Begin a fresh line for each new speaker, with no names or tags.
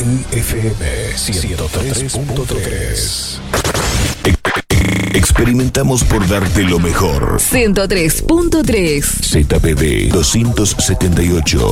FM 103.3.
Experimentamos por darte lo mejor.
103.3.
ZPB 278.